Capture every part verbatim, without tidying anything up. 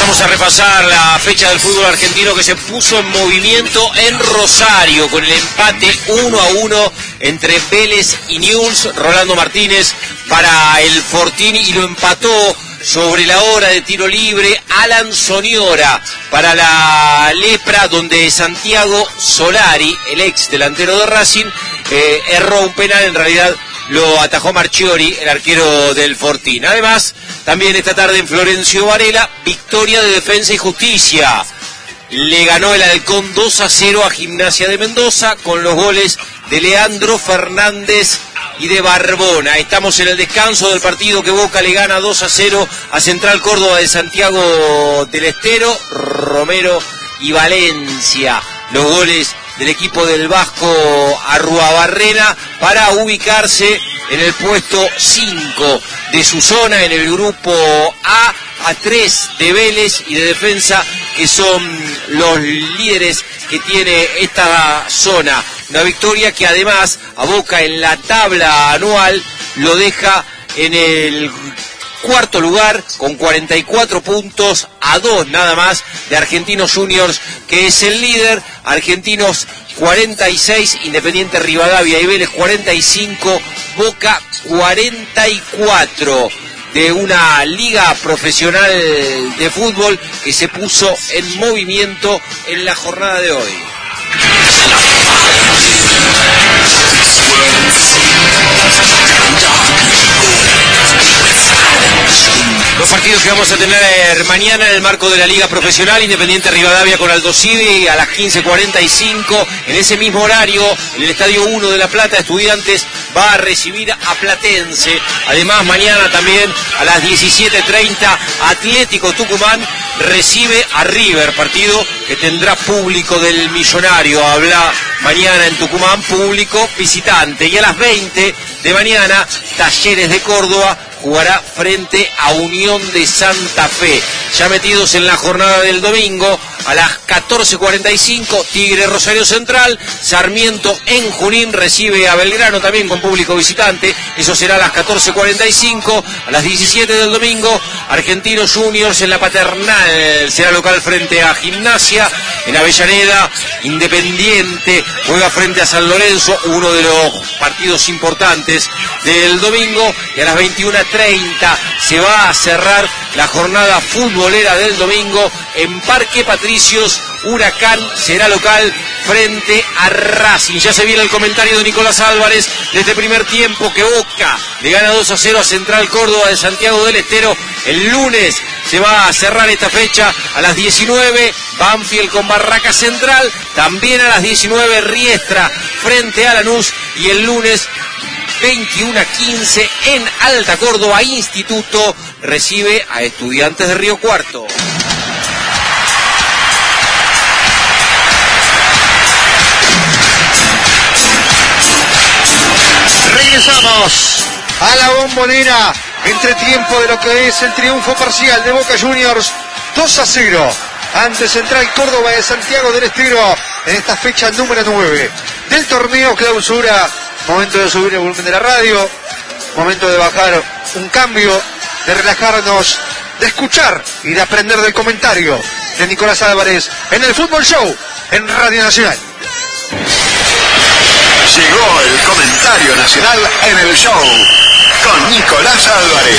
Vamos a repasar la fecha del fútbol argentino que se puso en movimiento en Rosario con el empate uno a uno entre Vélez y Newell's. Rolando Martínez para el Fortín y lo empató sobre la hora de tiro libre Alan Soñora para la Lepra, donde Santiago Solari, el ex delantero de Racing, eh, erró un penal. En realidad lo atajó Marchiori, el arquero del Fortín. Además, también esta tarde en Florencio Varela, victoria de Defensa y Justicia. Le ganó el Halcón dos a cero a Gimnasia de Mendoza con los goles de Leandro Fernández y de Barbona. Estamos en el descanso del partido que Boca le gana dos a cero a Central Córdoba de Santiago del Estero. Romero y Valencia, los goles del equipo del Vasco Arruabarrena, para ubicarse en el puesto cinco de su zona, en el grupo A, a tres de Vélez y de Defensa, que son los líderes que tiene esta zona. Una victoria que además a Boca en la tabla anual lo deja en el cuarto lugar con cuarenta y cuatro puntos, a dos nada más de Argentinos Juniors, que es el líder. Argentinos cuarenta y seis, Independiente Rivadavia y Vélez cuarenta y cinco, Boca cuarenta y cuatro, de una liga profesional de fútbol que se puso en movimiento en la jornada de hoy. Los partidos que vamos a tener mañana en el marco de la Liga Profesional: Independiente Rivadavia con Aldo Civi a las quince cuarenta y cinco. En ese mismo horario, en el Estadio uno de La Plata, Estudiantes va a recibir a Platense. Además, mañana también a las diecisiete treinta, Atlético Tucumán recibe a River, partido que tendrá público del Millonario. Habla mañana en Tucumán, público visitante. Y a las veinte de mañana, Talleres de Córdoba jugará frente a Unión de Santa Fe. Ya metidos en la jornada del domingo, a las catorce cuarenta y cinco, Tigre Rosario Central. Sarmiento en Junín recibe a Belgrano, también con público visitante. Eso será a las catorce cuarenta y cinco. A las diecisiete del domingo, Argentinos Juniors en la Paternal será local frente a Gimnasia. En Avellaneda, Independiente juega frente a San Lorenzo, uno de los partidos importantes del domingo. Y a las veintiuna treinta se va a cerrar la jornada futbolera del domingo en Parque Patricios. Huracán será local frente a Racing. Ya se viene el comentario de Nicolás Álvarez de este primer tiempo, que Boca le gana dos a cero a Central Córdoba de Santiago del Estero. El lunes se va a cerrar esta fecha a las diecinueve, Banfield con Barraca Central. También a las diecinueve, Riestra frente a Lanús. Y el lunes veintiuno a quince en Alta Córdoba, Instituto recibe a Estudiantes de Río Cuarto. Regresamos a la Bombonera, entretiempo de lo que es el triunfo parcial de Boca Juniors dos a cero ante Central Córdoba de Santiago del Estero en esta fecha número nueve del torneo clausura. Momento de subir el volumen de la radio, momento de bajar un cambio, de relajarnos, de escuchar y de aprender del comentario de Nicolás Álvarez en el Fútbol Show en Radio Nacional. Llegó el comentario nacional en el show con Nicolás Álvarez.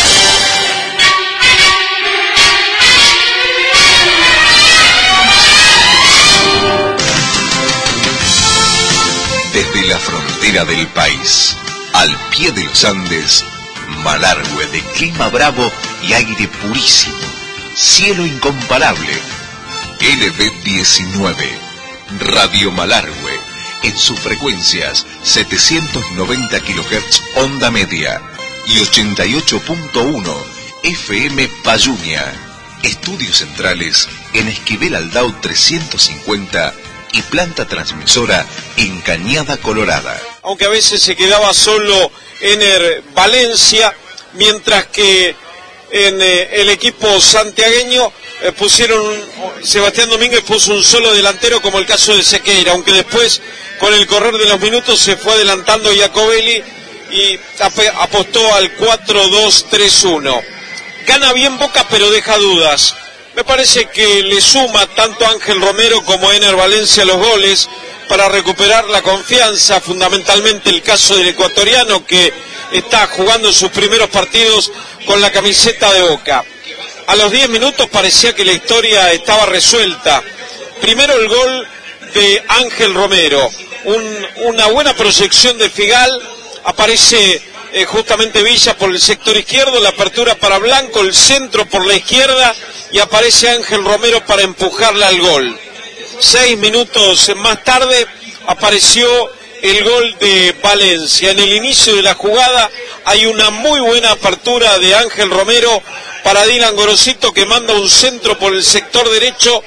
Desde la frontera del país, al pie de los Andes, Malargüe de clima bravo y aire purísimo, cielo incomparable. L B diecinueve, Radio Malargüe, en sus frecuencias setecientos noventa kilohertz onda media y ochenta y ocho punto uno F M Payunia. Estudios centrales en Esquivel Aldao trescientos cincuenta y planta transmisora en Cañada Colorada. Aunque a veces se quedaba solo en el Valencia, mientras que en eh, el equipo santiagueño eh, pusieron, Sebastián Domínguez puso un solo delantero, como el caso de Sequeira, aunque después con el correr de los minutos se fue adelantando Iacobelli y ap- apostó al cuatro dos tres uno. Gana bien Boca, pero deja dudas. Me parece que le suma tanto Ángel Romero como Ener Valencia los goles para recuperar la confianza, fundamentalmente el caso del ecuatoriano que está jugando sus primeros partidos con la camiseta de Boca. A los diez minutos parecía que la historia estaba resuelta. Primero el gol de Ángel Romero, Un, una buena proyección de Figal, aparece eh, justamente Villa por el sector izquierdo, la apertura para Blanco, el centro por la izquierda y aparece Ángel Romero para empujarla al gol. Seis minutos más tarde apareció el gol de Valencia. En el inicio de la jugada hay una muy buena apertura de Ángel Romero para Dylan Gorosito, que manda un centro por el sector derecho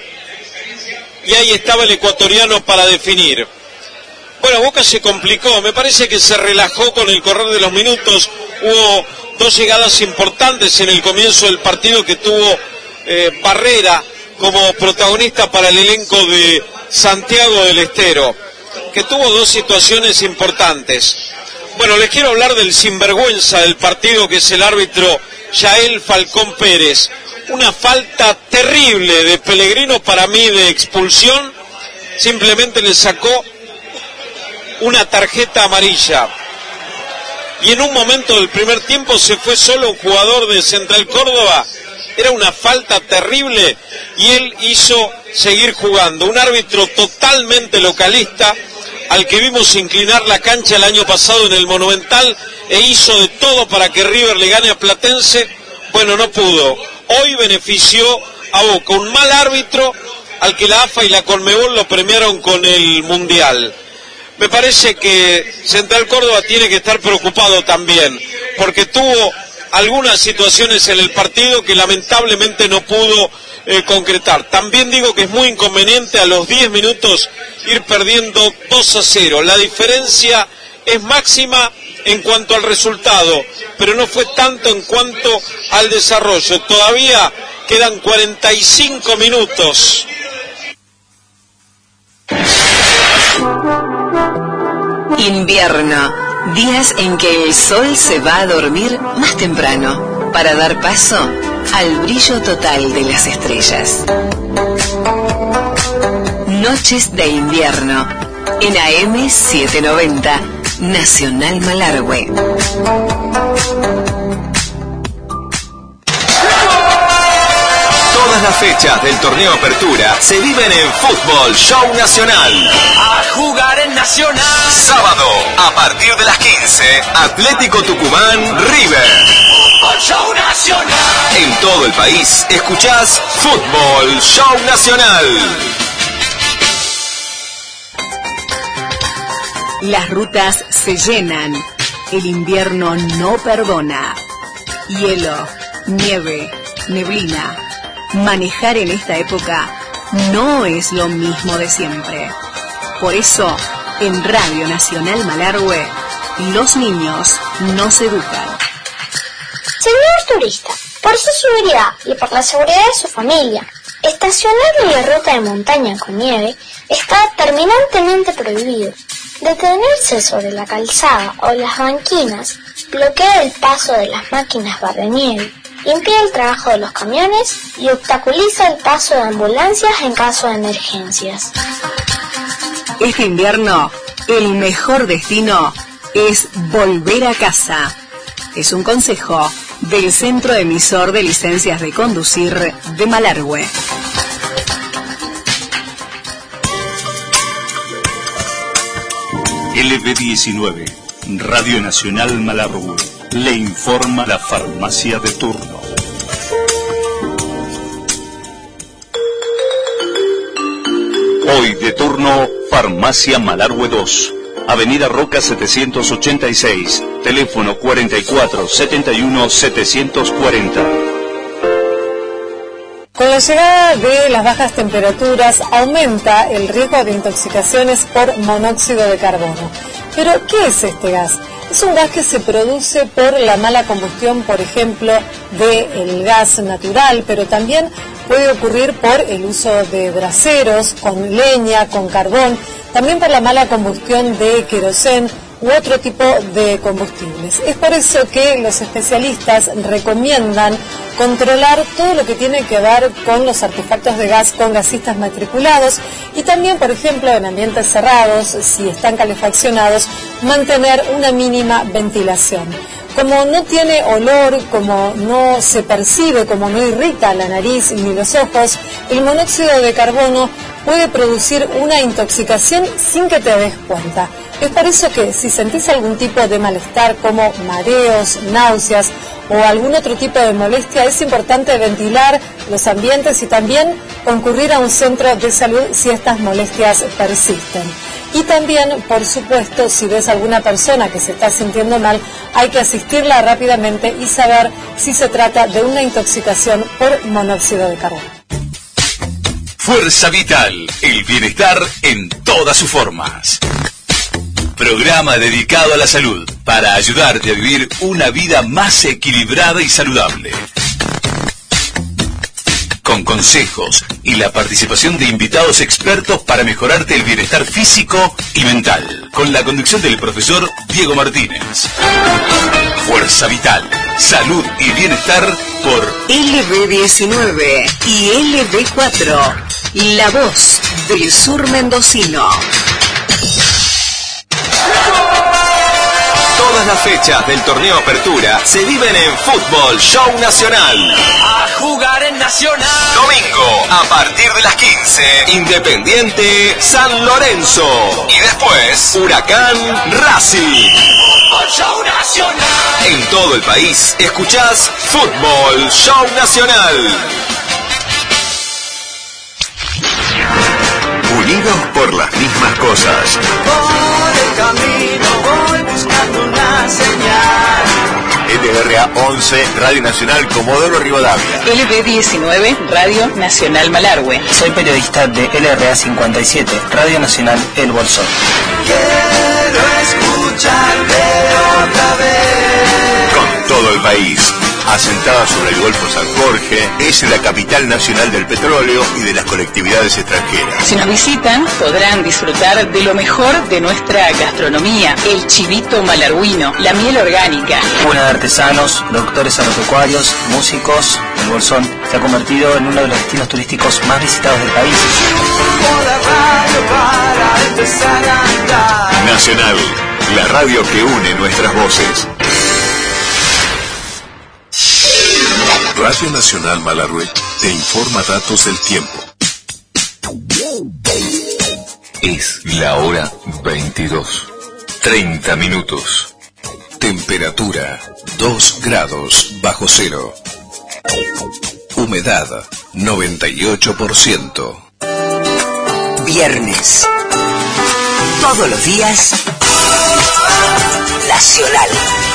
y ahí estaba el ecuatoriano para definir. Bueno, Boca se complicó, me parece que se relajó con el correr de los minutos. Hubo dos llegadas importantes en el comienzo del partido que tuvo eh, Barrera como protagonista para el elenco de Santiago del Estero, que tuvo dos situaciones importantes. Bueno, les quiero hablar del sinvergüenza del partido, que es el árbitro Yael Falcón Pérez. Una falta terrible de Pellegrino, para mí de expulsión, simplemente le sacó una tarjeta amarilla. Y en un momento del primer tiempo se fue solo un jugador de Central Córdoba. Era una falta terrible y él hizo seguir jugando. Un árbitro totalmente localista, al que vimos inclinar la cancha el año pasado en el Monumental e hizo de todo para que River le gane a Platense. Bueno, no pudo. Hoy benefició a Boca, un mal árbitro al que la A F A y la Conmebol lo premiaron con el Mundial. Me parece que Central Córdoba tiene que estar preocupado también, porque tuvo algunas situaciones en el partido que lamentablemente no pudo eh, concretar. También digo que es muy inconveniente a los diez minutos ir perdiendo dos a cero. La diferencia es máxima en cuanto al resultado, pero no fue tanto en cuanto al desarrollo. Todavía quedan cuarenta y cinco minutos. Invierno, días en que el sol se va a dormir más temprano para dar paso al brillo total de las estrellas. Noches de invierno en A M setecientos noventa, Nacional Malargüe. Todas las fechas del torneo Apertura se viven en Fútbol Show Nacional. A jugar en Nacional. Sábado, a partir de las quince, Atlético Tucumán River. Fútbol Show Nacional. En todo el país escuchás Fútbol Show Nacional. Las rutas se llenan. El invierno no perdona. Hielo, nieve, neblina. Manejar en esta época no es lo mismo de siempre. Por eso, en Radio Nacional Malargüe, los niños nos educan. Señor turista, por su seguridad y por la seguridad de su familia, estacionar en la ruta de montaña con nieve está terminantemente prohibido. Detenerse sobre la calzada o las banquinas bloquea el paso de las máquinas barrenieve, impide el trabajo de los camiones y obstaculiza el paso de ambulancias en caso de emergencias. Este invierno, el mejor destino es volver a casa. Es un consejo del Centro Emisor de Licencias de Conducir de Malargüe. L B diecinueve, Radio Nacional Malargüe, le informa la farmacia de turno. Hoy de turno, Farmacia Malargüe dos, Avenida Roca setecientos ochenta y seis, teléfono cuarenta y cuatro setenta y uno setecientos cuarenta. Con la llegada de las bajas temperaturas aumenta el riesgo de intoxicaciones por monóxido de carbono. Pero, ¿qué es este gas? Es un gas que se produce por la mala combustión, por ejemplo, del gas natural, pero también puede ocurrir por el uso de braseros, con leña, con carbón, también por la mala combustión de querosén u otro tipo de combustibles. Es por eso que los especialistas recomiendan controlar todo lo que tiene que ver con los artefactos de gas con gasistas matriculados y también, por ejemplo, en ambientes cerrados, si están calefaccionados, mantener una mínima ventilación. Como no tiene olor, como no se percibe, como no irrita la nariz ni los ojos, el monóxido de carbono puede producir una intoxicación sin que te des cuenta. Es por eso que si sentís algún tipo de malestar como mareos, náuseas o algún otro tipo de molestia, es importante ventilar los ambientes y también concurrir a un centro de salud si estas molestias persisten. Y también, por supuesto, si ves a alguna persona que se está sintiendo mal, hay que asistirla rápidamente y saber si se trata de una intoxicación por monóxido de carbono. Fuerza Vital, el bienestar en todas sus formas. Programa dedicado a la salud para ayudarte a vivir una vida más equilibrada y saludable. Con consejos y la participación de invitados expertos para mejorarte el bienestar físico y mental. Con la conducción del profesor Diego Martínez. Fuerza Vital, salud y bienestar por L B diecinueve y L B cuatro, la voz del sur mendocino. Todas las fechas del torneo Apertura se viven en Fútbol Show Nacional. A jugar en Nacional. Domingo, a partir de las quince, Independiente San Lorenzo. Y después, Huracán Racing. Fútbol Show Nacional. En todo el país, escuchás Fútbol Show Nacional. Unidos por las mismas cosas. Por el camino voy buscando una señal. L R A once, Radio Nacional Comodoro Rivadavia. L B diecinueve, Radio Nacional Malargüe. Soy periodista de L R A cincuenta y siete, Radio Nacional El Bolsón. Quiero escucharte otra vez. Con todo el país. Asentada sobre el Golfo San Jorge, es la capital nacional del petróleo y de las colectividades extranjeras. Si nos visitan, podrán disfrutar de lo mejor de nuestra gastronomía, el chivito malarguino, la miel orgánica. Una de artesanos, productores agropecuarios, músicos, el Bolsón se ha convertido en uno de los destinos turísticos más visitados del país. Nacional, la radio que une nuestras voces. Radio Nacional Malargüe te informa datos del tiempo. Es la hora veintidós, treinta minutos. Temperatura dos grados bajo cero. Humedad noventa y ocho por ciento. Viernes. Todos los días. Nacional.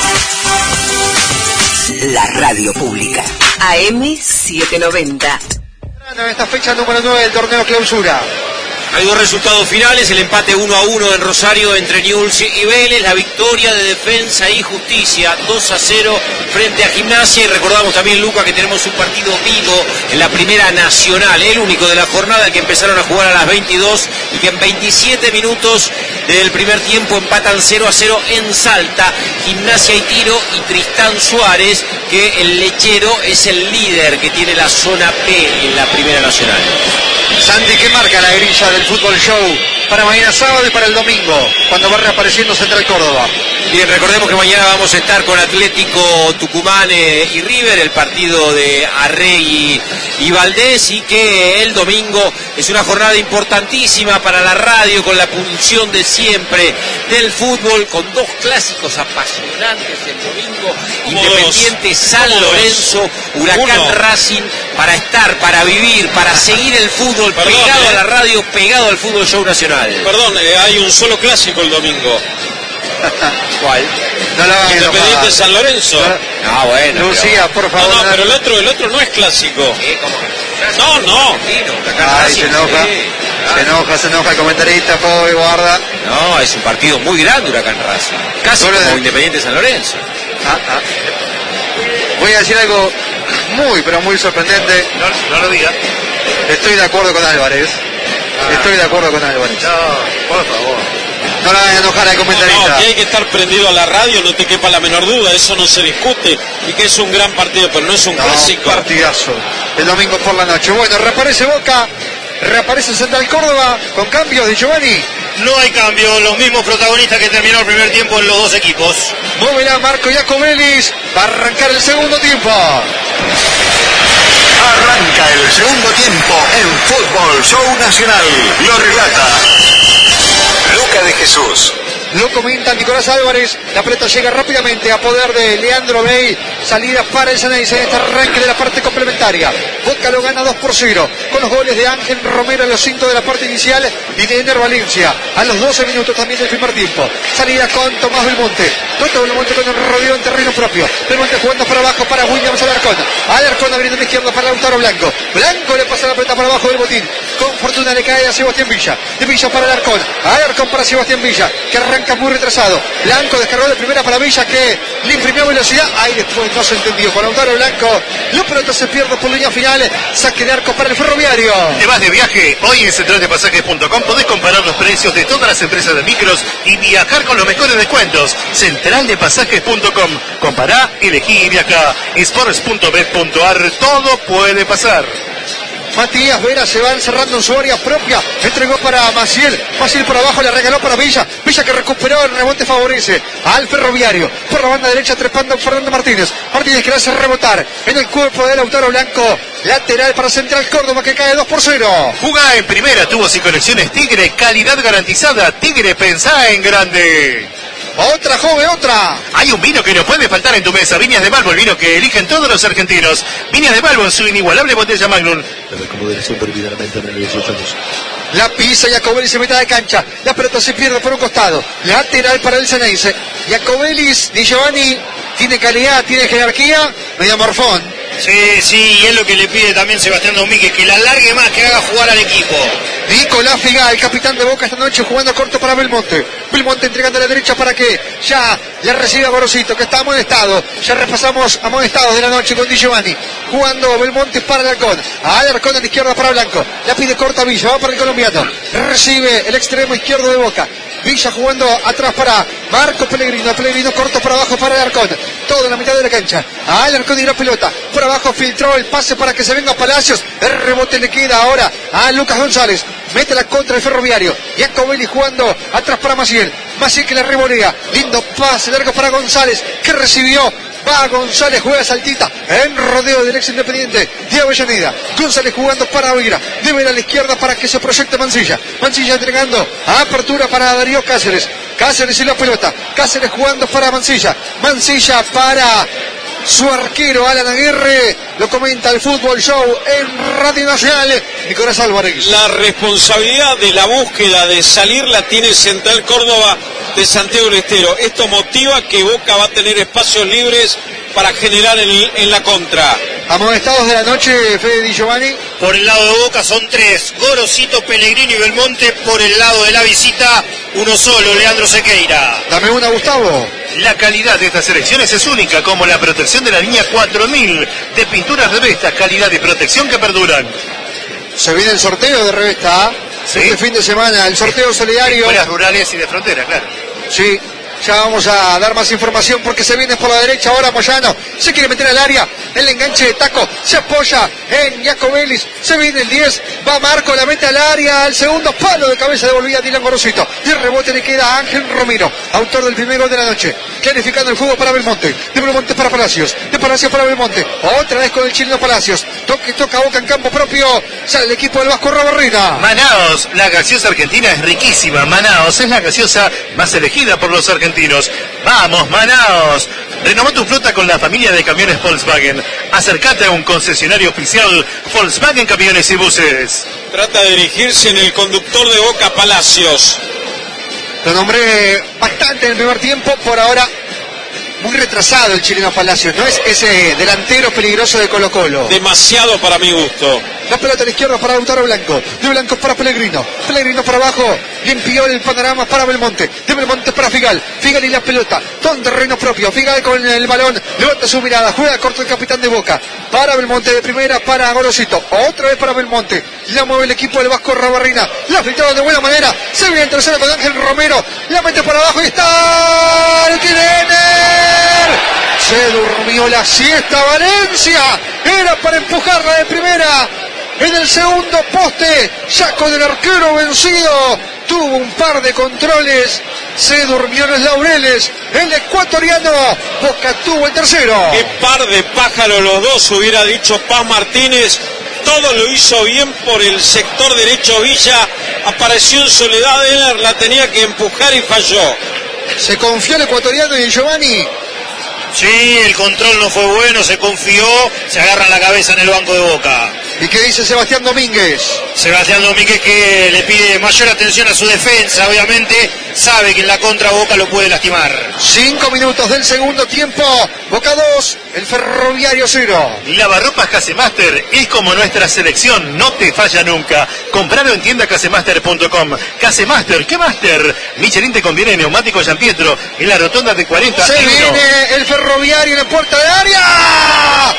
La radio pública. A M setecientos noventa. En esta fecha número nueve del torneo Clausura. Hay dos resultados finales, el empate uno a uno en Rosario entre Newell's y Vélez, la victoria de Defensa y Justicia dos a cero frente a Gimnasia, y recordamos también, Luca, que tenemos un partido vivo en la Primera Nacional, el único de la jornada, que empezaron a jugar a las veintidós y que en veintisiete minutos del primer tiempo empatan cero a cero en Salta, Gimnasia y Tiro y Tristán Suárez, que el lechero es el líder que tiene la zona P en la Primera Nacional. Santi, ¿qué marca la grilla del Fútbol Show para mañana sábado y para el domingo, cuando va reapareciendo Central Córdoba? Bien, recordemos que mañana vamos a estar con Atlético Tucumán eh, y River, el partido de Arregui y Valdés, y que el domingo es una jornada importantísima para la radio, con la punción de siempre del fútbol, con dos clásicos apasionantes el domingo, Independiente San Lorenzo, Huracán Uno. Racing, para estar, para vivir, para seguir el fútbol, Perdón, pegado eh. a la radio, pegado al Fútbol Show Nacional. Perdón, eh, hay un solo clásico el domingo. ¿Cuál? No la Independiente San Lorenzo. Ah, no, bueno. Lucía, pero... por favor. No, no, pero el otro, el otro no es clásico. ¿Eh? ¿Cómo? No, no. Ay, se enoja. Sí. Se enoja, se enoja el comentarista, Fabio Guarda. No, es un partido muy grande, Huracán Racing. Casi Solo como de... Independiente San Lorenzo. Ah, ah. Voy a decir algo muy, pero muy sorprendente. No, no lo diga. Estoy de acuerdo con Álvarez. Ah. Estoy de acuerdo con Álvarez. No, por favor. No la vayan a enojar al comentarista. No, no, que hay que estar prendido a la radio, no te quepa la menor duda, eso no se discute. Y que es un gran partido, pero no es un no, clásico. Partidazo. El domingo por la noche. Bueno, reaparece Boca, reaparece Central Córdoba, con cambios de Giovanni. No hay cambio, los mismos protagonistas que terminó el primer tiempo en los dos equipos. Móvela Marco Iacobelis para arrancar el segundo tiempo. Arranca el segundo tiempo en Fútbol Show Nacional. Lo relata Luca de Jesús. Lo comenta Nicolás Álvarez. La pelota llega rápidamente a poder de Leandro Bey. Salida para el Ceneice en este arranque de la parte complementaria. Boca lo gana dos por cero con los goles de Ángel Romero a los cinco de la parte inicial y de Ener Valencia a los doce minutos también del primer tiempo. Salida con Tomás Belmonte. Toto Belmonte con el rodeo en terreno propio. Belmonte jugando para abajo para Williams Alarcón. Alarcón abriendo a la izquierda para Lautaro Blanco. Blanco le pasa la pelota para abajo del botín. Con fortuna le cae a Sebastián Villa. De Villa para Alarcón. Alarcón para Sebastián Villa, que arranca muy retrasado. Blanco descargó de primera para Villa, que le imprimió velocidad. Ahí después no se entendió. Con Lautaro Blanco, la pelota se pierde por línea final. Saque de arco para el Ferroviario. ¿Te vas de viaje? Hoy en central de pasajes punto com podés comparar los precios de todas las empresas de micros y viajar con los mejores descuentos. central de pasajes punto com. Compará, elegí y viajá. sports punto bet punto ar. Todo puede pasar. Matías Vera se va encerrando en su área propia. Entregó para Maciel. Maciel por abajo, le regaló para Villa. Villa que recuperó, el rebote favorece al Ferroviario. Por la banda derecha trepando Fernando Martínez. Martínez que le hace rebotar en el cuerpo de Lautaro Blanco. Lateral para Central Córdoba, que cae dos por cero. Jugá en primera, tubos y conexiones Tigre. Calidad garantizada. Tigre, pensá en grande. Otra, joven, otra. Hay un vino que no puede faltar en tu mesa. Viñas de Balbo, el vino que eligen todos los argentinos. Viñas de Balbo en su inigualable botella Magnum. La pisa Iacobelis se mete de cancha. La pelota se pierde por un costado. Lateral para el Ceneice. Iacobelis, Di Giovanni, tiene calidad, tiene jerarquía. Media morfón. Sí, sí, y es lo que le pide también Sebastián Domínguez, que la alargue más, que haga jugar al equipo. Nicolás Figal, el capitán de Boca esta noche, jugando corto para Belmonte. Belmonte entregando a la derecha para que ya le reciba Gorosito, que está amonestado. Ya repasamos amonestados de la noche con Di Giovanni. Jugando Belmonte para Alarcón. A Alarcón a la izquierda para Blanco. La pide corta Villa, va para el colombiano. Recibe el extremo izquierdo de Boca. Villa jugando atrás para Marco Pellegrino. Pellegrino corto por abajo para Alarcón. Todo en la mitad de la cancha. A Alarcón y la pelota. Por abajo filtró el pase para que se venga Palacios. El rebote le queda ahora a Lucas González. Mete la contra el Ferroviario. Iacobelis jugando atrás para Maciel. Maciel que la revolea. Lindo pase largo para González, que recibió. Va González, juega saltita en rodeo del ex Independiente de Avellaneda. González jugando para Oira. Debe ir a la izquierda para que se proyecte Mancilla. Mancilla entregando a apertura para Darío Cáceres. Cáceres y la pelota. Cáceres jugando para Mancilla. Mancilla para su arquero Alan Aguirre. Lo comenta el Fútbol Show en Radio Nacional. Nicolás Álvarez. La responsabilidad de la búsqueda de salir la tiene Central Córdoba de Santiago del Estero. Esto motiva que Boca va a tener espacios libres para generar en, en la contra. Amonestados de la noche, Fede Di Giovanni. Por el lado de Boca son tres: Gorosito, Pellegrini y Belmonte. Por el lado de la visita, uno solo, Leandro Sequeira. Dame una, Gustavo. La calidad de estas elecciones es única, como la protección de la línea cuatro mil de pinturas Revesta, calidad y protección que perduran. Se viene el sorteo de Revesta, ¿sí? Este fin de semana, el sorteo solidario. Escuelas rurales y de frontera, claro. Sí. Ya vamos a dar más información porque se viene por la derecha ahora Moyano. Se quiere meter al área. El enganche de taco. Se apoya en Iacobelis. Se viene el diez. Va Marco. La mete al área. Al segundo palo de cabeza devolvía Dylan Gorosito. Y el rebote le queda a Ángel Romero, autor del primer gol de la noche. Clarificando el juego para Belmonte. De Belmonte para Palacios. De Palacios para Belmonte. Otra vez con el chileno Palacios. Toque, toca Boca en campo propio. Sale el equipo del Vasco Robarrena. Manaos. La gaseosa argentina es riquísima. Manaos es la gaseosa más elegida por los argentinos. ¡Vamos, Manaos! Renová tu flota con la familia de camiones Volkswagen. Acércate a un concesionario oficial Volkswagen Camiones y Buses. Trata de dirigirse en el conductor de Boca, Palacios. Lo nombré bastante en el primer tiempo. Por ahora, muy retrasado el chileno Palacios. No es ese delantero peligroso de Colo Colo. Demasiado para mi gusto. La pelota a la izquierda para Lautaro Blanco. De Blanco para Pellegrino. Pellegrino para abajo. Limpió el panorama para Belmonte. De Belmonte para Figal. Figal y la pelota. Todo en terreno propio. Figal con el balón. Levanta su mirada. Juega corto el capitán de Boca. Para Belmonte de primera. Para Gorosito. Otra vez para Belmonte. La mueve el equipo del Vasco Rabarrina. La filtrado de buena manera. Se viene en tercera con Ángel Romero. La mete para abajo y está. ¡El Tirener! Se durmió la siesta Valencia. Era para empujarla de primera. En el segundo poste, ya con el arquero vencido, tuvo un par de controles, se durmió en los laureles, el ecuatoriano, Boca tuvo el tercero. Qué par de pájaros los dos, hubiera dicho Paz Martínez. Todo lo hizo bien por el sector derecho Villa, apareció en soledad, Ener la tenía que empujar y falló. Se confió el ecuatoriano y Giovanni. Sí, el control no fue bueno, se confió, se agarra la cabeza en el banco de Boca. ¿Y qué dice Sebastián Domínguez? Sebastián Domínguez que le pide mayor atención a su defensa, obviamente sabe que en la contra Boca lo puede lastimar. Cinco minutos del segundo tiempo, Boca dos, el Ferroviario cero. Y lavarropas Casemaster es como nuestra selección, no te falla nunca. Compralo en tienda casemaster punto com. Casemaster, ¿qué Master? Michelin te conviene neumático San Pietro en la rotonda de cuarenta. Se viene el Ferroviario en la puerta de área.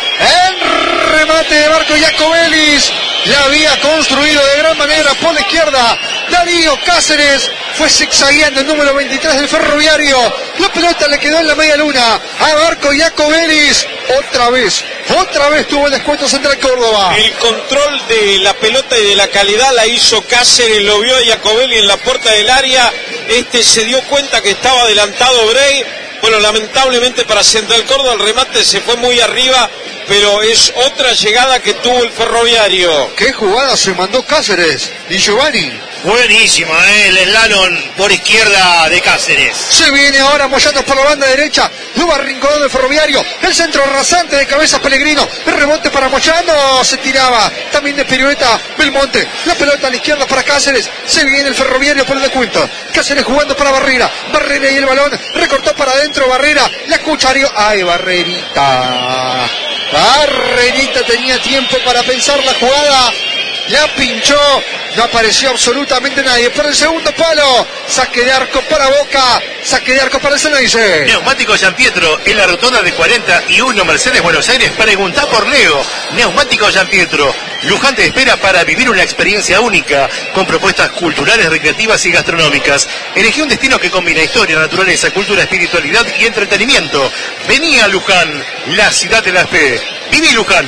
El remate de Marco Jacobelis. La había construido de gran manera por la izquierda. Darío Cáceres fue zigzagueando el número veintitrés del Ferroviario. La pelota le quedó en la media luna a Marco Jacobelis. Otra vez, otra vez tuvo el descuento Central Córdoba. El control de la pelota y de la calidad la hizo Cáceres, lo vio a Jacobelli en la puerta del área. Este se dio cuenta que estaba adelantado Bray. Bueno, lamentablemente para Central Córdoba el remate se fue muy arriba, pero es otra llegada que tuvo el Ferroviario. ¿Qué jugada se mandó Cáceres y Giovanni? Buenísima, ¿eh? El slalom por izquierda de Cáceres. Se viene ahora Moyanos por la banda derecha. Lo va arrinconado el Ferroviario. El centro rasante de cabeza Pellegrino. El rebote para Moyano. Se tiraba. También de pirueta Belmonte. La pelota a la izquierda para Cáceres. Se viene el Ferroviario por el descuento. Cáceres jugando para Barrera. Barrera y el balón. Recortó para adentro Barrera. La cucharió. ¡Ay, Barrerita! Barrerita tenía tiempo para pensar la jugada. La pinchó, no apareció absolutamente nadie. Por el segundo palo, saque de arco para Boca, saque de arco para el Ceneice. Neumático San Pietro, en la rotonda de cuarenta y uno Mercedes Buenos Aires, pregunta por Leo. Neumático San Pietro, Luján te espera para vivir una experiencia única, con propuestas culturales, recreativas y gastronómicas. Elegí un destino que combina historia, naturaleza, cultura, espiritualidad y entretenimiento. Vení a Luján, la ciudad de la fe. Viví Luján.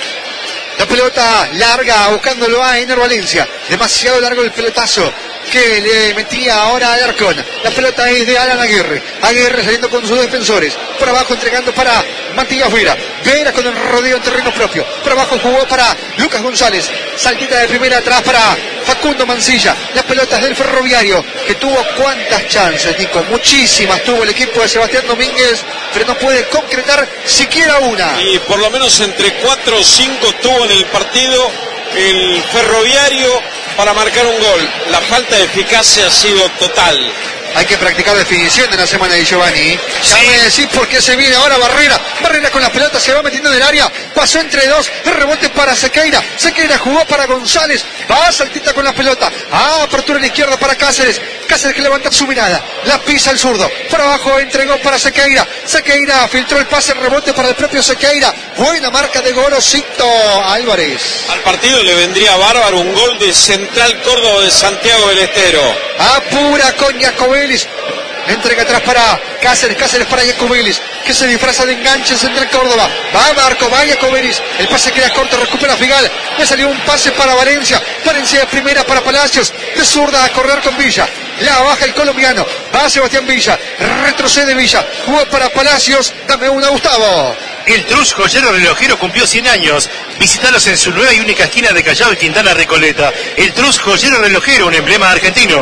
La pelota larga, buscándolo a Ener Valencia. Demasiado largo el pelotazo que le metía ahora a Alarcón. La pelota es de Alan Aguirre. Aguirre saliendo con sus defensores. Por abajo entregando para Matías Vera. Vera con el rodeo en terreno propio. Por abajo jugó para Lucas González. Saltita de primera atrás para Facundo Mancilla. Las pelotas del Ferroviario, que tuvo cuántas chances, Nico. Muchísimas tuvo el equipo de Sebastián Domínguez, pero no puede concretar siquiera una. Y por lo menos entre cuatro o cinco tuvo en el partido el Ferroviario para marcar un gol. La falta de eficacia ha sido total. Hay que practicar definición en la semana de Giovanni. Ya sí. Me decís por qué se viene ahora Barrera. Barrera con la pelota, se va metiendo en el área. Pasó entre dos. El rebote para Sequeira. Sequeira jugó para González. Va saltita con la pelota. Ah, apertura a la izquierda para Cáceres. Cáceres que levanta su mirada. La pisa el zurdo. Por abajo entregó para Sequeira. Sequeira filtró el pase, el rebote para el propio Sequeira. Buena marca de Gorosito Álvarez. Al partido le vendría bárbaro un gol de Central Córdoba de Santiago del Estero. Apura con Jacobelis. Entrega atrás para Cáceres, Cáceres para Jacobelis, que se disfraza de enganche Central Córdoba. Va Marco, va Jacobelis. El pase queda corto, recupera Figal. Le salió un pase para Valencia. Valencia de primera para Palacios. De zurda a correr con Villa. La baja el colombiano. Va Sebastián Villa. Retrocede Villa. Jugó para Palacios. Dame una, Gustavo. El Trus Joyero Relojero cumplió cien años. Visítalos en su nueva y única esquina de Callao y Quintana Recoleta. El Trus Joyero Relojero, un emblema argentino.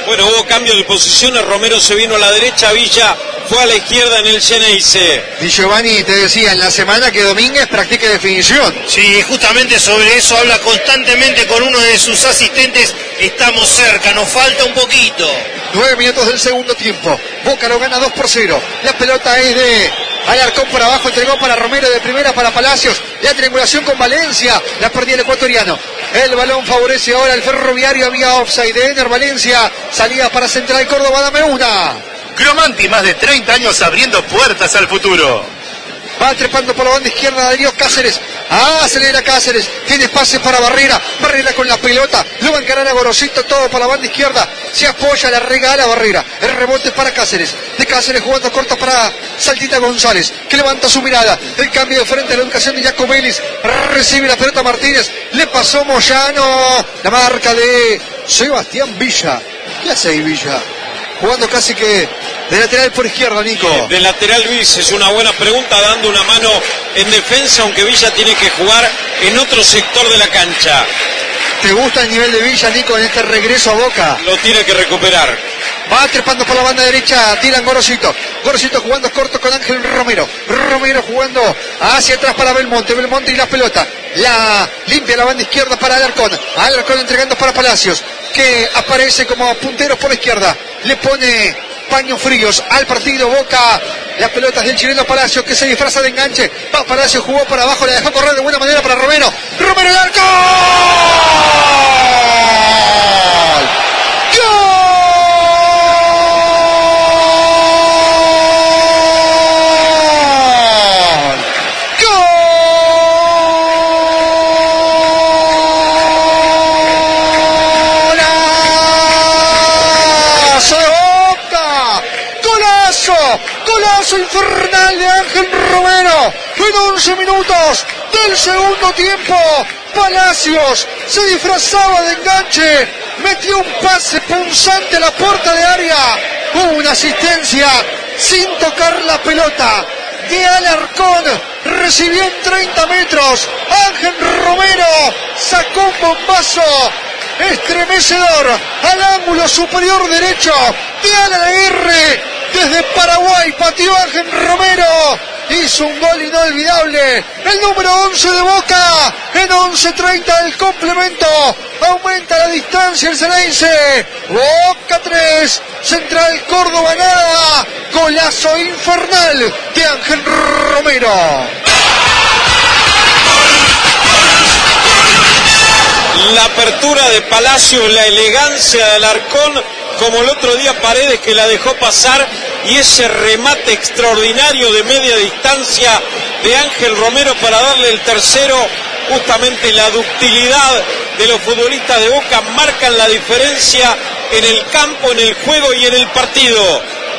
Bueno, hubo cambio de posiciones, Romero se vino a la derecha, Villa fue a la izquierda en el Geneise. Y Giovanni te decía en la semana que Domínguez practique definición. Sí, justamente sobre eso habla constantemente con uno de sus asistentes. Estamos cerca, nos falta un poquito. Nueve minutos del segundo tiempo. Boca lo gana dos por cero. La pelota es de Alarcón por abajo, entregó para Romero de primera para Palacios. La triangulación con Valencia, la perdía el ecuatoriano. El balón favorece ahora el Ferroviario, había offside de Ener Valencia. Salida para Central Córdoba, dame una. Cromanti, más de treinta años abriendo puertas al futuro. Va trepando por la banda izquierda Darío Cáceres. Ah, acelera Cáceres. Tiene pase para Barrera. Barrera con la pelota. Lo va a encarar a Gorosito. Todo para la banda izquierda. Se apoya, la regala Barrera. El rebote para Cáceres. De Cáceres jugando corto para Saltita González, que levanta su mirada. El cambio de frente a la educación de Jaco Vélez. Recibe la pelota Martínez. Le pasó Moyano. La marca de Sebastián Villa. ¿Qué hace ahí Villa? Jugando casi que de lateral por izquierda, Nico. Eh, de lateral bis, es una buena pregunta, dando una mano en defensa, aunque Villa tiene que jugar en otro sector de la cancha. ¿Te gusta el nivel de Villa, Nico, en este regreso a Boca? Lo tiene que recuperar. Va trepando por la banda derecha Dylan Gorosito. Gorosito jugando corto con Ángel Romero. Romero jugando hacia atrás para Belmonte. Belmonte y la pelota. La limpia la banda izquierda para Alarcón. Alarcón entregando para Palacios, que aparece como puntero por la izquierda. Le pone paños fríos al partido Boca. Las pelotas del chileno Palacios, que se disfraza de enganche. Va Palacios, jugó para abajo, la dejó correr de buena manera para Romero. Romero el arco. ¡Gol! Golazo infernal de Ángel Romero en once minutos del segundo tiempo. Palacios se disfrazaba de enganche, metió un pase punzante a la puerta de área, hubo una asistencia sin tocar la pelota de Alarcón, recibió en treinta metros. Ángel Romero sacó un bombazo estremecedor al ángulo superior derecho de Alaguirre. Desde Paraguay pateó Ángel Romero, hizo un gol inolvidable, el número once de Boca, en once treinta del complemento, aumenta la distancia el Ceneice. Boca tres, Central Córdoba nada, golazo infernal de Ángel Romero. La apertura de Palacios, la elegancia de Alarcón, como el otro día Paredes, que la dejó pasar, y ese remate extraordinario de media distancia de Ángel Romero para darle el tercero. Justamente la ductilidad de los futbolistas de Boca marcan la diferencia en el campo, en el juego y en el partido.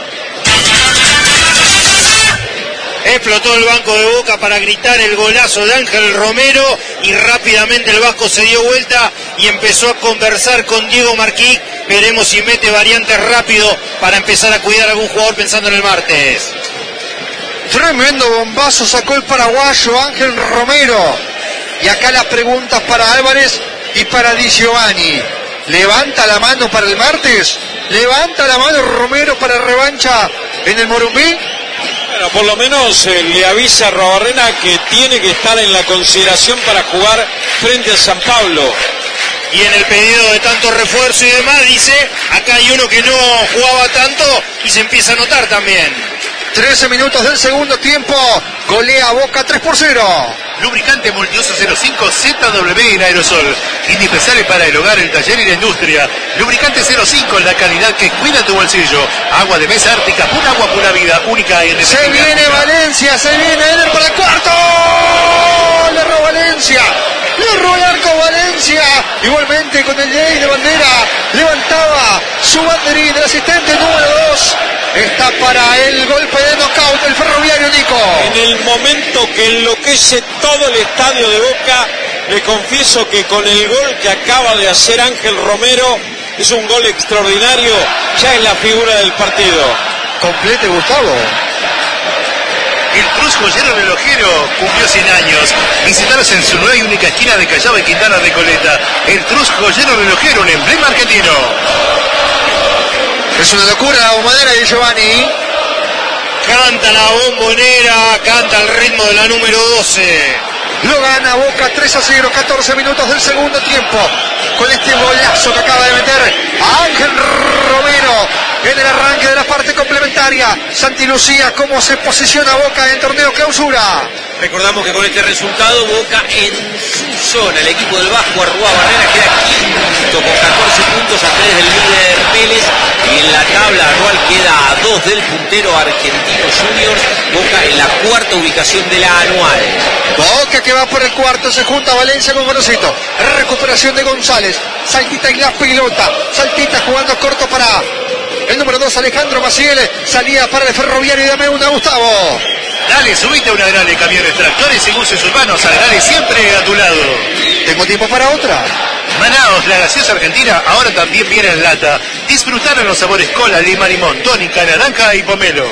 Explotó el banco de Boca para gritar el golazo de Ángel Romero y rápidamente el vasco se dio vuelta y empezó a conversar con Diego Marquí. Veremos si mete variantes rápido para empezar a cuidar a algún jugador pensando en el martes. Tremendo bombazo sacó el paraguayo Ángel Romero. Y acá las preguntas para Álvarez y para Di Giovanni. ¿Levanta la mano para el martes? ¿Levanta la mano Romero para revancha en el Morumbí? Bueno, por lo menos eh, le avisa a Robarrena que tiene que estar en la consideración para jugar frente a San Pablo. Y en el pedido de tanto refuerzo y demás, dice, acá hay uno que no jugaba tanto y se empieza a notar también. trece minutos del segundo tiempo, golea Boca tres por cero. Lubricante Multiuso cero cinco Z W en aerosol, indispensable para el hogar, el taller y la industria. Lubricante cero cinco, la calidad que cuida tu bolsillo. Agua de mesa ártica, pura agua, pura vida, única y irrepetible. Se viene Valencia, se viene Eder para el cuarto. Le erró Valencia, le erró el arco Valencia. Igualmente con el ley de bandera, levantaba su banderín del asistente número dos. Está para el golpe de knockout del Ferroviario, Nico. En el momento que enloquece todo el estadio de Boca, le confieso que con el gol que acaba de hacer Ángel Romero, es un gol extraordinario, ya es la figura del partido. Complete, Gustavo. El Cruz Joyero Relojero cumplió cien años. Visitaros en su nueva y única esquina de Callao y Quintana Recoleta. El Cruz Joyero Relojero, un emblema argentino. Es una locura la bombonera de Giovanni. Canta la bombonera, canta el ritmo de la número doce. Lo gana Boca tres a cero, catorce minutos del segundo tiempo. Con este golazo que acaba de meter Ángel Romero en el arranque de la parte complementaria. Santi Lucía, cómo se posiciona Boca en torneo clausura. Recordamos que con este resultado Boca en su zona, el equipo del Vasco Arrua Barrera queda quinto con catorce puntos a tres del líder Vélez, y en la tabla anual queda a dos del puntero Argentino Juniors. Boca en la cuarta ubicación de la anual. Boca que va por el cuarto, se junta Valencia con Gorosito. Recuperación de González, saltita y la pelota, saltita jugando corto para el número dos Alejandro Maciel, salía para el Ferroviario y dame una Gustavo. Dale, subite a una Agrale Camiones, Tractores y Buses Urbanos. Agrale siempre a tu lado. Tengo tiempo para otra. Manaos, la gaseosa argentina, ahora también viene en lata. Disfrutar en los sabores cola, lima, limón, tónica, naranja y pomelo.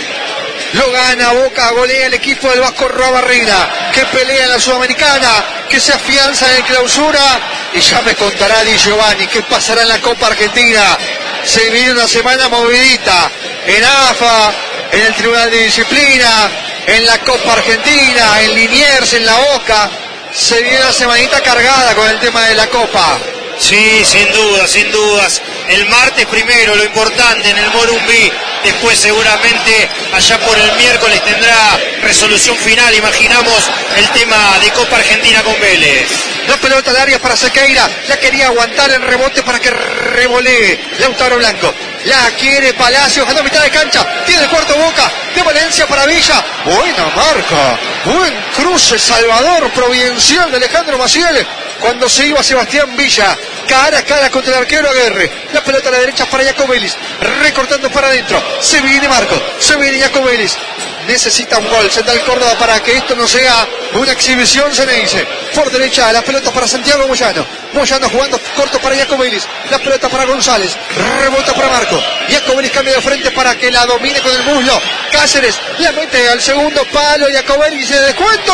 Lo gana Boca, golea el equipo del Vasco Arrua Barrera, que pelea en la Sudamericana, que se afianza en clausura. Y ya me contará Di Giovanni qué pasará en la Copa Argentina. Se viene una semana movidita en A F A, en el Tribunal de Disciplina, en la Copa Argentina, en Liniers, en la Boca. Se viene una semanita cargada con el tema de la Copa. Sí, sin dudas, sin dudas. El martes primero, lo importante en el Morumbí. Después seguramente allá por el miércoles tendrá resolución final. Imaginamos el tema de Copa Argentina con Vélez. La pelota de área para Sequeira. La quería aguantar en rebote para que revolee Lautaro Blanco. La quiere Palacios a la mitad de cancha. Tiene el cuarto Boca. De Valencia para Villa. Buena marca. Buen cruce Salvador Providencial de Alejandro Maciel. Cuando se iba Sebastián Villa. Cara a cara contra el arquero Aguirre. La pelota a la derecha para Jacobelis. Recortando para adentro. Se viene Marco. Se viene Jacobelis. Necesita un gol Central Córdoba para que esto no sea una exhibición, se le dice. Por derecha la pelota para Santiago Moyano. Moyano jugando corto para Jacobelis. La pelota para González. Rebota para Marco. Jacobelis cambia de frente para que la domine con el muslo. Cáceres la mete al segundo palo. Jacobelis de descuento.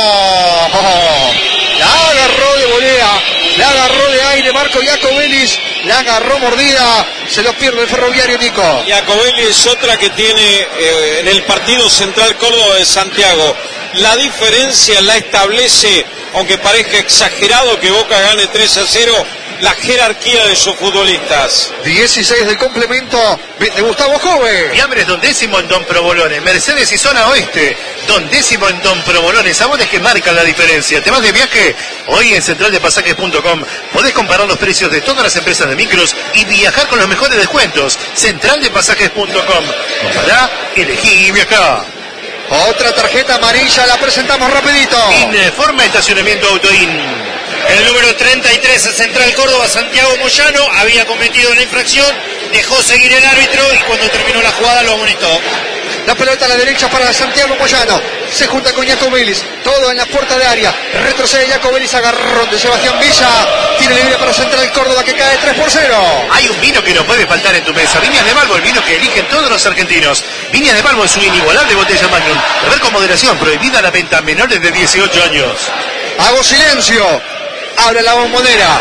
La agarró de volea. La agarró de aire Marco Jacobelis. La agarró mordida. Se lo pierde el Ferroviario, Nico. Jacobelis es otra que tiene eh, en el partido Central Córdoba de Santiago. La diferencia la establece, aunque parezca exagerado que Boca gane tres a cero, la jerarquía de sus futbolistas. dieciséis del complemento de Gustavo Jove. Fiambres Don Décimo en Don Provolone, Mercedes y Zona Oeste. Don Décimo en Don Provolone, sabores que marcan la diferencia. ¿Te vas de viaje? Hoy en central de pasajes punto com podés comparar los precios de todas las empresas de micros y viajar con los mejores descuentos. central de pasajes punto com. Compará, elegí y viajá. Otra tarjeta amarilla, la presentamos rapidito. Informa estacionamiento Autoin. El número treinta y tres, Central Córdoba, Santiago Moyano, había cometido una infracción, dejó seguir el árbitro y cuando terminó la jugada lo amonestó. La pelota a la derecha para Santiago Moyano. Se junta con Jacobelis. Todo en la puerta de área. Retrocede Jacobelis, agarrón de Sebastián Villa. Tiene libre para Central Córdoba que cae tres por cero. Hay un vino que no puede faltar en tu mesa. Viñas de Balbo, el vino que eligen todos los argentinos. Viñas de Balbo es su inigualable botella Magnum. Beber con moderación, prohibida la venta a menores de dieciocho años. Hago silencio. Abre la bombonera.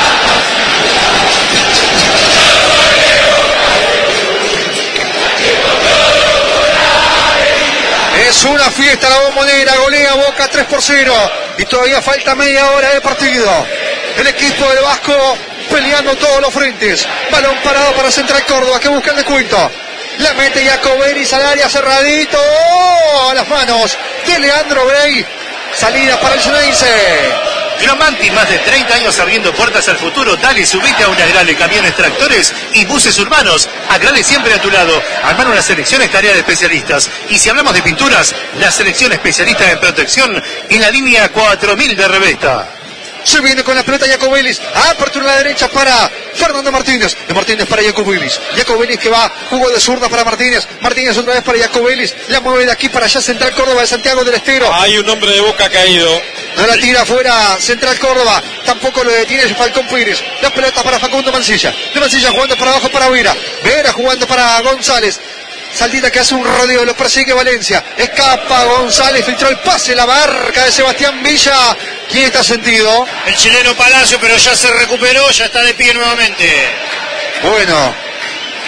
Es una fiesta la bombonera, golea Boca tres por cero y todavía falta media hora de partido. El equipo del Vasco peleando todos los frentes. Balón parado para Central Córdoba que busca el descuento. La mete Jacobelis al área cerradito. ¡Oh! A las manos de Leandro Bray. Salida para el Ceneice. Gromanti, más de treinta años abriendo puertas al futuro. Dale, subite a una Agrale Camiones, Tractores y Buses Urbanos. Agrale siempre a tu lado. Armar una selección es tarea de especialistas. Y si hablamos de pinturas, la selección especialista en protección en la línea cuatro mil de Revesta. Se viene con la pelota Jacobelis. Apertura a la derecha para Fernando Martínez. De Martínez para Jacobelis. Jacobelis que va. Jugó de zurda para Martínez. Martínez otra vez para Jacobelis. La mueve de aquí para allá Central Córdoba de Santiago del Estero. Hay un hombre de Boca caído. No la tira afuera Central Córdoba. Tampoco lo detiene Falcón Pires. La pelota para Facundo Mancilla. De Mancilla jugando para abajo para Vera. Vera jugando para González. Saldita que hace un rodeo, lo persigue Valencia. Escapa González, filtró el pase, la marca de Sebastián Villa. ¿Quién está sentido? El chileno Palacio, pero ya se recuperó, ya está de pie nuevamente. Bueno,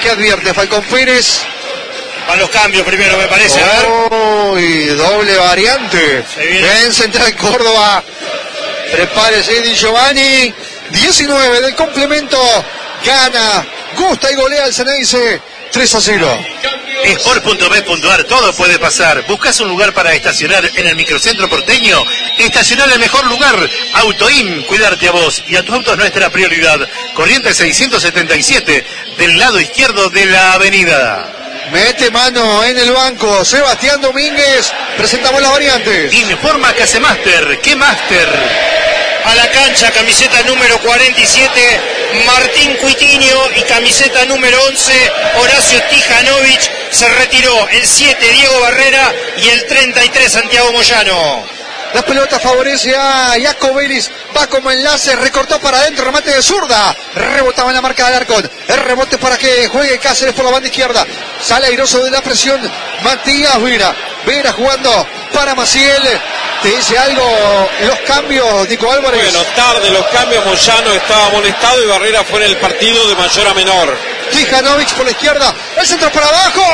¿Qué advierte Falcón Pérez? A los cambios primero, me parece. Oh, y doble variante. En Central Córdoba. Prepárese Di Giovanni. diecinueve del complemento. Gana, gusta y golea el Ceneice. tres a cero. Sport punto b punto a r, todo puede pasar. ¿Buscas un lugar para estacionar en el microcentro porteño? Estacionar en el mejor lugar. Autoin, cuidarte a vos y a tu auto es nuestra prioridad. Corrientes seiscientos setenta y siete, del lado izquierdo de la avenida. Mete mano en el banco Sebastián Domínguez. Presentamos las variantes. Informa Casemaster. ¿Qué Master? A la cancha, camiseta número cuarenta y siete, Martín Cuitiño, y camiseta número once, Horacio Tijanovic. Se retiró el siete, Diego Barrera, y el treinta y tres, Santiago Moyano. La pelota favorece a Jaco Vélez, va como enlace, recortó para adentro, remate de zurda, rebotaba en la marca del Arcón, el rebote para que juegue Cáceres por la banda izquierda, sale airoso de la presión Matías Vera, Vera jugando para Maciel. ¿Te dice algo los cambios, Nico Álvarez? Bueno, tarde los cambios, Moyano estaba amonestado y Barrera fue en el partido de mayor a menor. Tijanovic por la izquierda, el centro para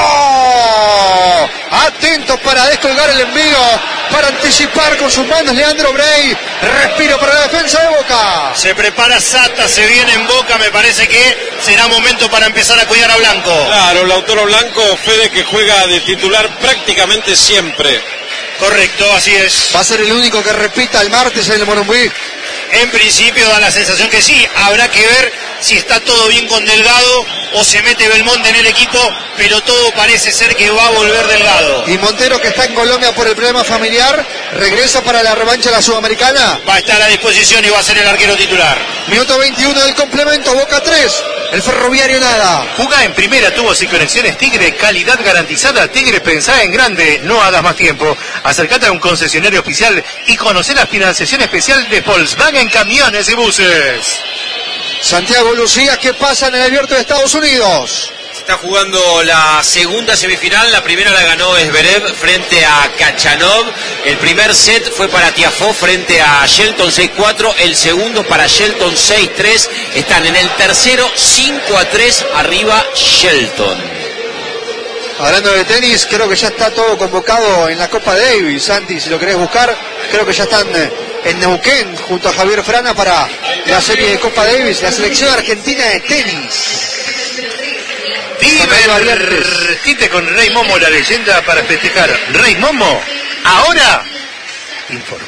abajo, atento para descolgar el envío, para anticipar con sus manos Leandro Brey, respiro para la defensa de Boca. Se prepara Sata, se viene en Boca, me parece que será momento para empezar a cuidar a Blanco. Claro, Lautaro Blanco, Fede, que juega de titular prácticamente siempre. Correcto, así es. ¿Va a ser el único que repita el martes en el Morumbí? En principio da la sensación que sí, habrá que ver si está todo bien con Delgado o se mete Belmonte en el equipo, pero todo parece ser que va a volver Delgado. Y Montero, que está en Colombia por el problema familiar, regresa para la revancha de la Sudamericana. Va a estar a disposición y va a ser el arquero titular. Minuto veintiuno del complemento, Boca tres, el Ferroviario nada. Jugá en primera, tubos y conexiones Tigre, calidad garantizada. Tigre, pensá en grande, no hagas más tiempo. Acércate a un concesionario oficial y conocer la financiación especial de Volkswagen Camiones y Buses. Santiago Lucía, ¿qué pasa en el Abierto de Estados Unidos? Está jugando la segunda semifinal, la primera la ganó Zverev frente a Kachanov, el primer set fue para Tiafoe frente a Shelton seis cuatro, el segundo para Shelton seis tres, están en el tercero cinco a tres arriba Shelton. Hablando de tenis, creo que ya está todo convocado en la Copa Davis, Santi, si lo querés buscar, creo que ya están en Neuquén junto a Javier Frana para la serie de Copa Davis, la selección argentina de tenis. Divertite con Rey Momo, la leyenda para festejar. Rey Momo, ahora informa.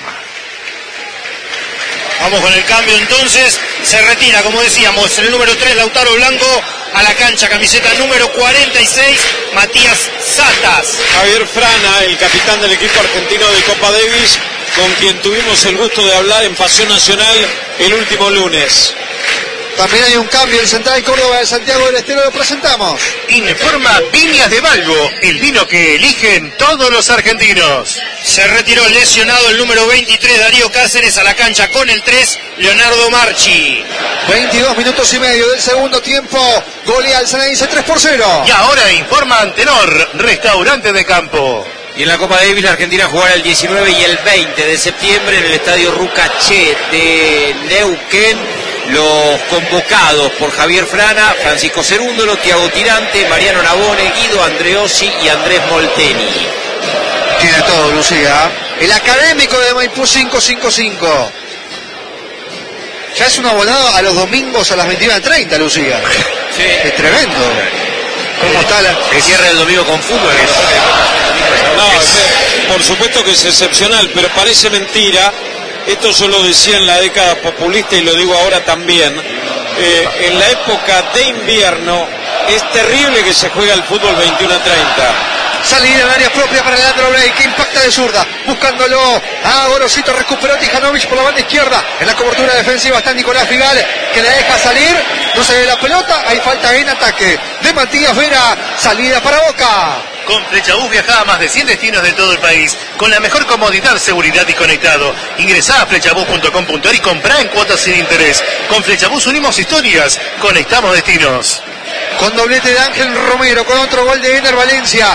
Vamos con el cambio entonces, se retira, como decíamos, el número tres, Lautaro Blanco, a la cancha, camiseta número cuarenta y seis, Matías Satas. Javier Frana, el capitán del equipo argentino de Copa Davis, con quien tuvimos el gusto de hablar en Pasión Nacional el último lunes. También hay un cambio en Central Córdoba de Santiago del Estero, lo presentamos. Informa Viñas de Valgo, el vino que eligen todos los argentinos. Se retiró lesionado el número veintitrés, Darío Cáceres, a la cancha con el tres, Leonardo Marchi. veintidós minutos y medio del segundo tiempo, golea el Ceneice tres por cero. Y ahora informa Antenor, restaurante de campo. Y en la Copa Davis la Argentina jugará el diecinueve y el veinte de septiembre en el estadio Rucaché de Neuquén. Los convocados por Javier Frana, Francisco Cerúndolo, Tiago Tirante, Mariano Nabone, Guido Andreossi y Andrés Molteni. Tiene todo, Lucía. El académico de Maipú cinco cinco cinco. Ya es un abonado a los domingos a las veintiuna treinta, Lucía. Sí. Es tremendo. ¿Cómo está la...? Que cierre el domingo con fútbol. No, es, por supuesto que es excepcional, pero parece mentira. Esto yo lo decía en la década populista y lo digo ahora también. Eh, en la época de invierno es terrible que se juega el fútbol veintiuna treinta. Salida en área propia para Leandro Brey, que impacta de zurda, buscándolo a Gorosito, recuperó Tijanovic por la banda izquierda, en la cobertura defensiva está Nicolás Figal, que le deja salir, no se ve la pelota, hay falta en ataque de Matías Vera, salida para Boca. Con Flechabús viajá a más de cien destinos de todo el país, con la mejor comodidad, seguridad y conectado. Ingresá a flechabús punto com punto a r y comprá en cuotas sin interés. Con Flechabús unimos historias, conectamos destinos. Con doblete de Ángel Romero, con otro gol de Ener Valencia.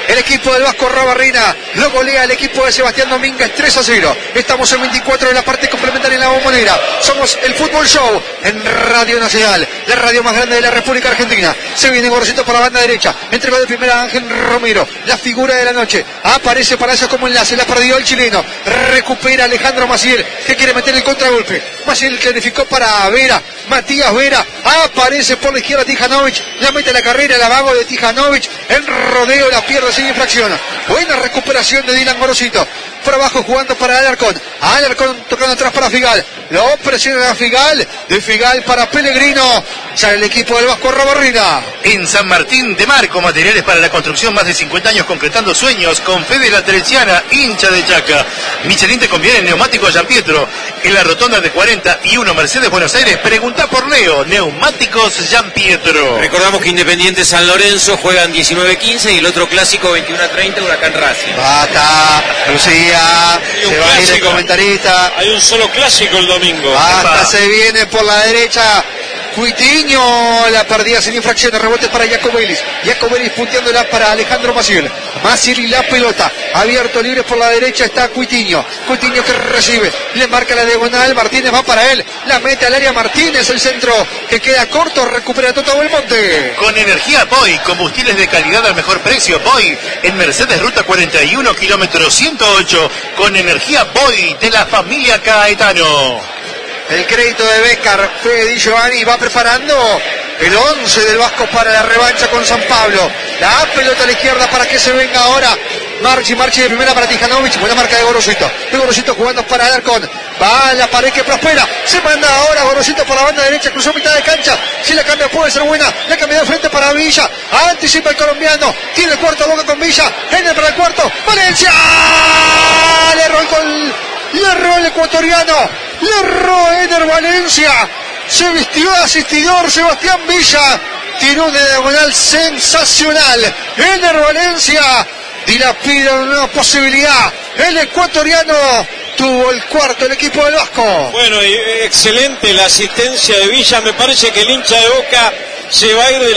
El equipo del Vasco Rabarrina lo golea el equipo de Sebastián Domínguez tres a cero. Estamos en veinticuatro de la parte complementaria en la Bombonera. Somos el Fútbol Show en Radio Nacional, la radio más grande de la República Argentina. Se viene Gorosito por la banda derecha. Entregó de primera a Ángel Romero, la figura de la noche. Aparece para eso como enlace. La perdió el chileno. Recupera Alejandro Maciel, que quiere meter el contragolpe. Maciel clarificó para Vera. Matías Vera. Aparece por la izquierda Tijanovic. La mete la carrera, la vago de Tijanovic. En rodeo la pierde sin infracción. Buena recuperación de Dylan Gorosito. Por abajo jugando para Alarcón. Alarcón tocando atrás para Figal. Lo presiona a Figal. De Figal para Pellegrino. Ya el equipo del Vasco Rabarrina. En San Martín de Marco, materiales para la construcción, más de cincuenta años concretando sueños. Con Fede La Teresiana, hincha de Chaca. Michelin te conviene en neumáticos Gian Pietro. En la rotonda de cuarenta y uno Mercedes Buenos Aires, pregunta por Leo. Neumáticos Gian Pietro. Recordamos que Independiente San Lorenzo juegan diecinueve quince y el otro clásico veintiuno a treinta, Huracán Racing. Basta, Lucía, se va a ir el comentarista. Hay un solo clásico el domingo. Basta, se viene por la derecha. Cuitiño, la perdida sin infracciones, rebote para Jacobelis. Jacobelis punteándola para Alejandro Maciel. Maciel y la pelota. Abierto libre por la derecha está Cuitiño. Cuitiño que recibe, le marca la diagonal. Martínez va para él. La mete al área Martínez, el centro que queda corto. Recupera Toto Belmonte. Con energía Boy, combustibles de calidad al mejor precio. Boy, en Mercedes Ruta cuarenta y uno, kilómetro ciento ocho. Con energía Boy de la familia Caetano. El crédito de Bécar, Fede Di Giovanni va preparando el once del Vasco para la revancha con San Pablo. La pelota a la izquierda para que se venga ahora. Marchi, Marchi de primera para Tijanovic. Buena marca de Gorosito. De Gorosito jugando para Alarcón. Va a la pared que prospera. Se manda ahora Gorosito por la banda derecha. Cruzó mitad de cancha. Si la cambia puede ser buena. La cambia de frente para Villa. Anticipa el colombiano. Tiene el cuarto, Boca con Villa. Gene para el cuarto. Valencia. Le erró el gol. Le erró el ecuatoriano. Le erró Eder Valencia. Se vistió de asistidor Sebastián Villa. Tiró una diagonal sensacional. Eder Valencia dilapida una posibilidad. El ecuatoriano tuvo el cuarto el equipo del Vasco. Bueno, y excelente la asistencia de Villa. Me parece que el hincha de Boca se va a ir de